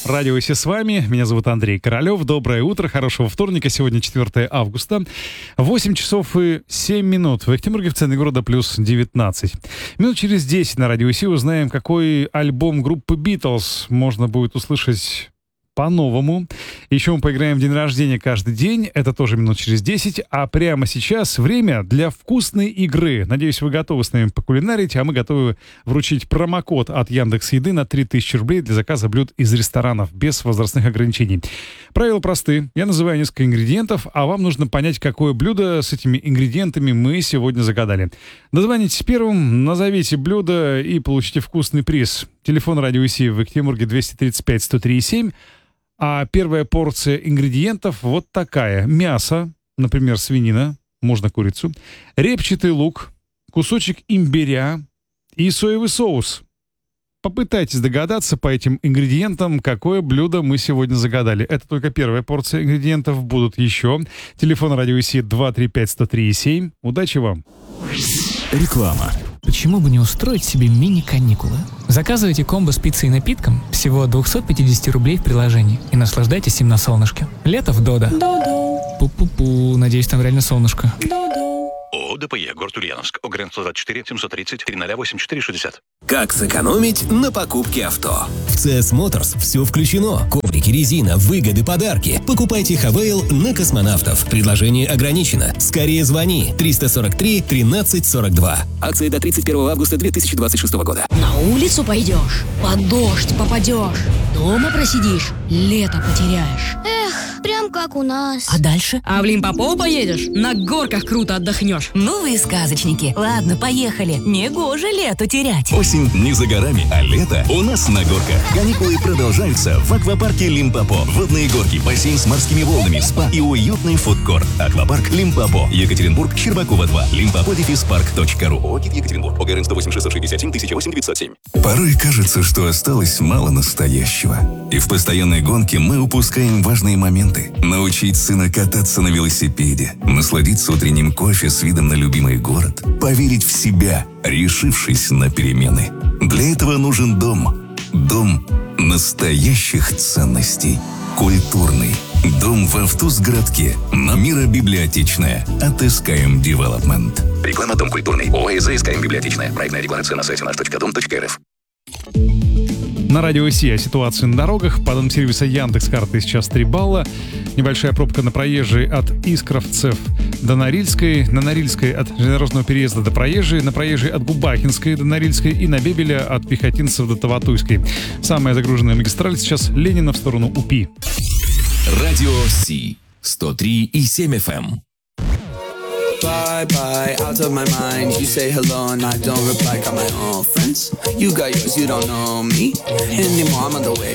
Радио «Си» с вами. Меня зовут Андрей Королёв. Доброе утро, хорошего вторника. Сегодня 4 августа. 8 часов и 7 минут. В Ахтемурге, в центре города, плюс 19. Минут через 10 на Радио «Си» узнаем, какой альбом группы «Битлз» можно будет услышать по-новому. Еще мы поиграем в день рождения каждый день. Это тоже минут через 10. А прямо сейчас время для вкусной игры. Надеюсь, вы готовы с нами покулинарить, а мы готовы вручить промокод от Яндекс.Еды на 3000 рублей для заказа блюд из ресторанов без возрастных ограничений. Правила просты. Я называю несколько ингредиентов, а вам нужно понять, какое блюдо с этими ингредиентами мы сегодня загадали. Дозвонитесь первым, назовите блюдо и получите вкусный приз. Телефон Радио «Си» в Ахтемурге 235-103-7. А первая порция ингредиентов вот такая. Мясо, например, свинина, можно курицу, репчатый лук, кусочек имбиря и соевый соус. Попытайтесь догадаться по этим ингредиентам, какое блюдо мы сегодня загадали. Это только первая порция ингредиентов, будут еще. Телефон Радио «Си» 235-103-7. Удачи вам! Реклама. Почему бы не устроить себе мини-каникулы? Заказывайте комбо с пиццей и напитком всего от 250 рублей в приложении и наслаждайтесь им на солнышке. Лето в Додо. Пу-пу-пу, надеюсь, там реально солнышко. ООО ДПЕ, город Ульяновск, ОГРН 124 730 308 60. Как сэкономить на покупке авто? В CS Motors все включено. Коврики, резина, выгоды, подарки. Покупайте Хавейл на космонавтов. Предложение ограничено. Скорее звони. 343 13 42. Акция до 31 августа 2026 года. На улицу пойдешь, под дождь попадешь, дома просидишь, лето потеряешь. Эх, прям как у нас. А дальше? А в Лимпопо поедешь, на горках круто отдохнешь. Ну вы сказочники. Ладно, поехали. Негоже лету терять. Осень не за горами, а лето у нас на горках. Каникулы продолжаются в аквапарке Лимпопо. Водные горки, бассейн с морскими волнами, спа и уютный фудкорт. Аквапарк Лимпопо. Екатеринбург, Щербакова 2. Limpopo-park.ru. ОГИ Екатеринбург. ОГРН 108 667 1008 907. Порой кажется, что осталось мало настоящего. И в постоянной гонке мы упускаем важные моменты. Научить сына кататься на велосипеде, насладиться утренним кофе с видом на любимый город, поверить в себя, решившись на перемены. Для этого нужен дом. Дом настоящих ценностей. Культурный. Дом в Автузгородке. Номера библиотечная. От SKM Development. Реклама «Дом культурный». ОАЭЗ «СКМ Библиотечная». Проектная декларация на сайте наш.дом.рф. На Радио «Си» о ситуации на дорогах. По данным сервиса Яндекс.Карты сейчас 3 балла. Небольшая пробка на проезжей от Искровцев до Норильской. На Норильской от железнодорожного переезда до Проезжей. На Проезжей от Губахинской до Норильской. И на Бебеля от Пехотинцев до Таватуйской. Самая загруженная магистраль сейчас Ленина в сторону УПИ. Радио «Си» 103,7 FM. Bye, out of my mind. You say hello and I don't reply. Got my own friends. You got yours, you don't know me anymore. I'm on the way